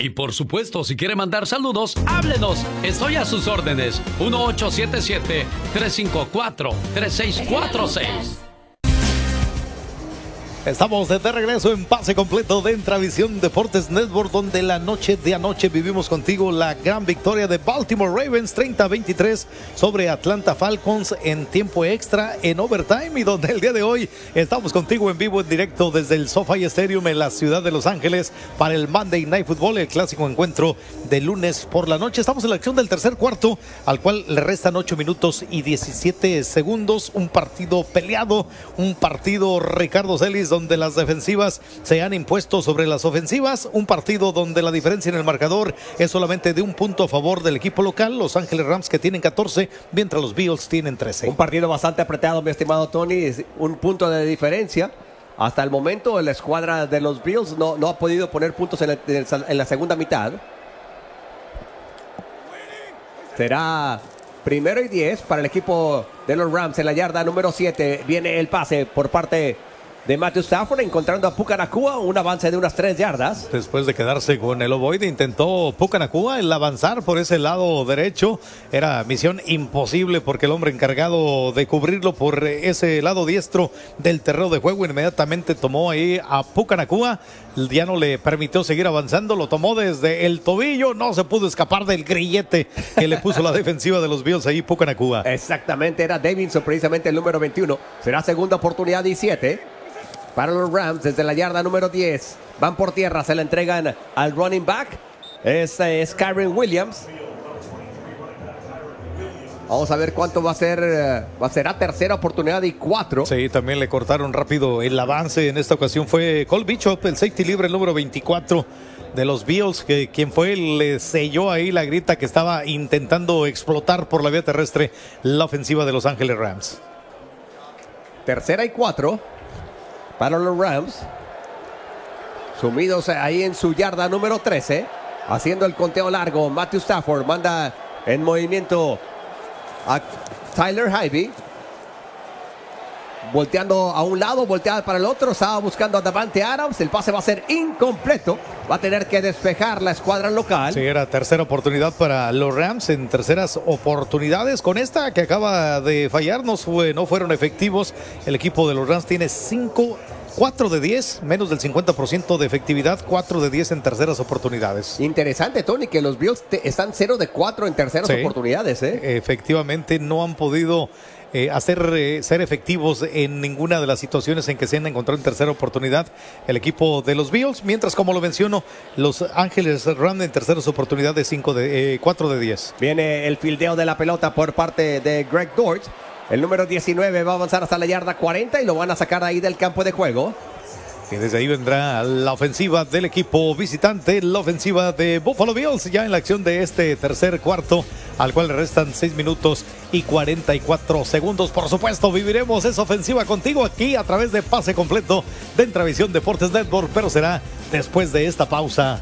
Y por supuesto, si quiere mandar saludos, háblenos. Estoy a sus órdenes. 1877-354-3646. Estamos de regreso en Pase Completo de Intravisión Deportes Network, donde la noche de anoche vivimos contigo la gran victoria de Baltimore Ravens 30-23 sobre Atlanta Falcons en tiempo extra, en overtime, y donde el día de hoy estamos contigo en vivo, en directo desde el SoFi Stadium en la ciudad de Los Ángeles para el Monday Night Football, el clásico encuentro de lunes por la noche. Estamos en la acción del tercer cuarto, al cual le restan 8 minutos y 17 segundos. Un partido peleado, un partido, Ricardo Celis, donde las defensivas se han impuesto sobre las ofensivas, un partido donde la diferencia en el marcador es solamente de un punto a favor del equipo local, Los Ángeles Rams, que tienen 14, mientras los Bills tienen 13. Un partido bastante apretado, mi estimado Tony, un punto de diferencia. Hasta el momento la escuadra de los Bills no ha podido poner puntos en la segunda mitad. Será 1st y 10 para el equipo de los Rams en la yarda número 7. Viene el pase por parte de Matthew Stafford, encontrando a Puka Nacua, un avance de unas 3 yardas. Después de quedarse con el ovoide, intentó Puka Nacua el avanzar por ese lado derecho. Era misión imposible porque el hombre encargado de cubrirlo por ese lado diestro del terreno de juego inmediatamente tomó ahí a Puka Nacua. Ya no le permitió seguir avanzando, lo tomó desde el tobillo, no se pudo escapar del grillete que le puso la defensiva de los Bills ahí, Puka Nacua. Exactamente, era Davidson, precisamente el número 21. Será segunda oportunidad 17 para los Rams desde la yarda número 10. Van por tierra, se la entregan al running back. Este es Kyren Williams. Vamos a ver cuánto va a ser. Será tercera oportunidad y 4. Sí, también le cortaron rápido el avance. En esta ocasión fue Cole Bishop, el safety libre, el número 24 de los Bills, quien fue, le selló ahí la grita que estaba intentando explotar por la vía terrestre la ofensiva de Los Ángeles Rams. Tercera y 4 para los Rams. Sumidos ahí en su yarda número 13. Haciendo el conteo largo. Matthew Stafford manda en movimiento a Tyler Higbee. Volteando a un lado, volteada para el otro. Estaba buscando a Davante Adams. El pase va a ser incompleto. Va a tener que despejar la escuadra local. Sí, era tercera oportunidad para los Rams. En terceras oportunidades, con esta que acaba de fallar, no fueron efectivos. El equipo de los Rams tiene 4 de 10, menos del 50% de efectividad, 4 de 10 en terceras oportunidades. Interesante, Tony, que los Bills están 0 de 4 en terceras oportunidades. Efectivamente, no han podido ser efectivos en ninguna de las situaciones en que se han encontrado en tercera oportunidad el equipo de los Bills, mientras, como lo menciono, Los Ángeles Rams en terceras oportunidades 4 de 10. Viene el fildeo de la pelota por parte de Greg Dortch. El número 19 va a avanzar hasta la yarda 40 y lo van a sacar ahí del campo de juego. Y desde ahí vendrá la ofensiva del equipo visitante, la ofensiva de Buffalo Bills, ya en la acción de este tercer cuarto, al cual le restan 6 minutos y 44 segundos. Por supuesto, viviremos esa ofensiva contigo aquí a través de Pase Completo de Intravisión Deportes Network, pero será después de esta pausa.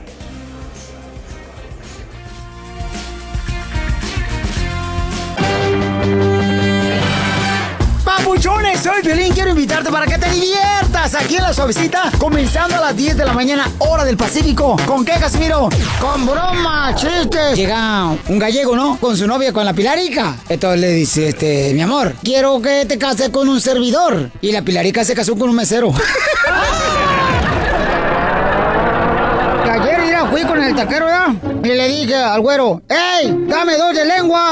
Papuchones, soy Piolín, quiero invitarte para que te diviertas aquí en La Suavecita, comenzando a las 10 de la mañana, hora del Pacífico. ¿Con qué, Casimiro? Con broma, chistes. Llega un gallego, ¿no? Con su novia, con la Pilarica. Entonces le dice, mi amor, quiero que te cases con un servidor. Y la Pilarica se casó con un mesero. Ayer fui con el taquero, ¿ya? Y le dije al güero, ¡ey, dame 2 de lengua!